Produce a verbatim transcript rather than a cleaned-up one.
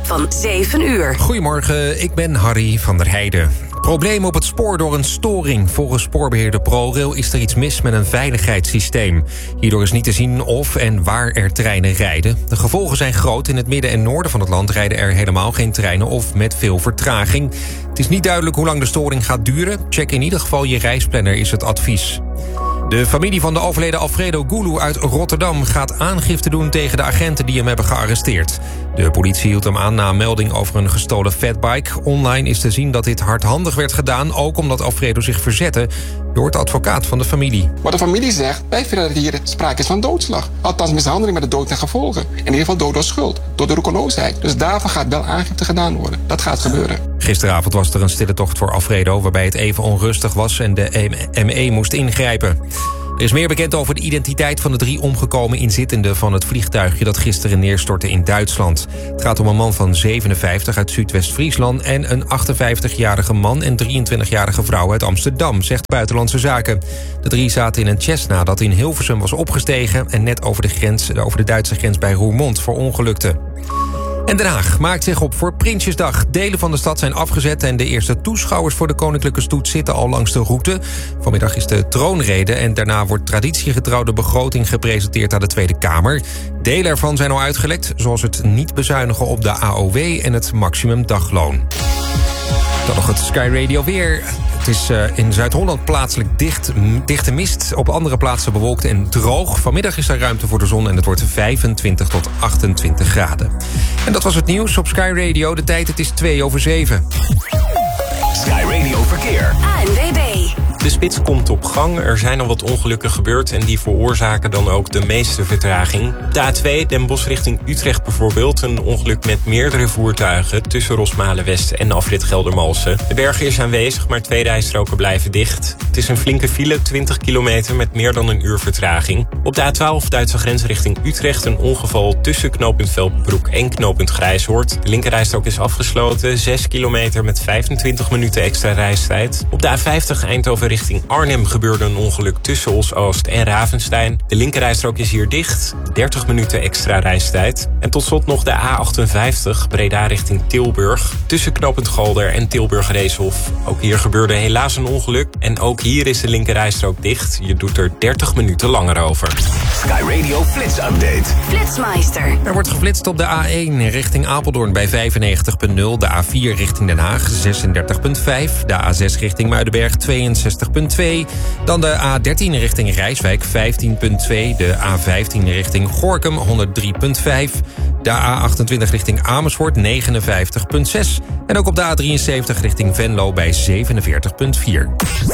van zeven uur. Goedemorgen, ik ben Harry van der Heijden. Probleem op het spoor door een storing. Volgens spoorbeheerder ProRail is er iets mis met een veiligheidssysteem. Hierdoor is niet te zien of en waar er treinen rijden. De gevolgen zijn groot. In het midden en noorden van het land rijden er helemaal geen treinen of met veel vertraging. Het is niet duidelijk hoe lang de storing gaat duren. Check in ieder geval je reisplanner, is het advies. De familie van de overleden Alfredo Gulu uit Rotterdam gaat aangifte doen tegen de agenten die hem hebben gearresteerd. De politie hield hem aan na een melding over een gestolen fatbike. Online is te zien dat dit hardhandig werd gedaan, ook omdat Alfredo zich verzette, door de advocaat van de familie. Wat de familie zegt, wij vinden dat hier sprake is van doodslag. Althans mishandeling met de dood ten gevolge. In ieder geval dood door schuld, door de roekeloosheid. Dus daarvoor gaat wel aangifte gedaan worden. Dat gaat gebeuren. Gisteravond was er een stille tocht voor Alfredo, waarbij het even onrustig was en de M E moest ingrijpen. Er is meer bekend over de identiteit van de drie omgekomen inzittenden van het vliegtuigje dat gisteren neerstortte in Duitsland. Het gaat om een man van zevenenvijftig uit Zuidwest-Friesland en een achtenvijftigjarige man en drieëntwintigjarige vrouw uit Amsterdam, zegt Buitenlandse Zaken. De drie zaten in een Cessna dat in Hilversum was opgestegen en net over de, grens, over de Duitse grens bij Roermond verongelukte. En Den Haag maakt zich op voor Prinsjesdag. Delen van de stad zijn afgezet en de eerste toeschouwers voor de koninklijke stoet zitten al langs de route. Vanmiddag is de troonrede en daarna wordt traditiegetrouw de begroting gepresenteerd aan de Tweede Kamer. Delen ervan zijn al uitgelekt, zoals het niet bezuinigen op de A O W en het maximumdagloon. Dan nog het Sky Radio weer. Het is uh, in Zuid-Holland plaatselijk dicht, dichte mist. Op andere plaatsen bewolkt en droog. Vanmiddag is er ruimte voor de zon en het wordt vijfentwintig tot achtentwintig graden. En dat was het nieuws op Sky Radio. De tijd, het is twee over zeven. Sky Radio Verkeer. A N W B. De spits komt op gang. Er zijn al wat ongelukken gebeurd en die veroorzaken dan ook de meeste vertraging. De A twee, Den Bosch richting Utrecht bijvoorbeeld. Een ongeluk met meerdere voertuigen tussen Rosmalen-West en afrit Geldermalsen. De berg is aanwezig, maar twee rijstroken blijven dicht. Het is een flinke file, twintig kilometer met meer dan een uur vertraging. Op de A twaalf, Duitse grens richting Utrecht, een ongeval tussen knooppunt Velpenbroek en knooppunt Grijshoort. De linkerrijstrook is afgesloten, zes kilometer met vijfentwintig minuten extra reistijd. Op de A vijftig, Eindhoven richting Arnhem gebeurde een ongeluk tussen Os-Oost en Ravenstein. De linkerrijstrook is hier dicht, dertig minuten extra reistijd. En tot slot nog de A achtenvijftig, Breda richting Tilburg. Tussen knooppunt Galder en Tilburg-Reeshof. Ook hier gebeurde helaas een ongeluk. En ook hier is de linkerrijstrook dicht. Je doet er dertig minuten langer over. Sky Radio Flits Update. Flitsmeister. Er wordt geflitst op de A één richting Apeldoorn bij vijfennegentig komma nul. De A vier richting Den Haag zesendertig komma vijf. De A zes richting Muidenberg tweeënzestig komma twee. Dan de A dertien richting Rijswijk vijftien komma twee. De A vijftien richting Gorinchem honderddrie komma vijf. De A achtentwintig richting Amersfoort negenenvijftig komma zes. En ook op de A drieënzeventig richting Venlo bij zevenenveertig komma vier.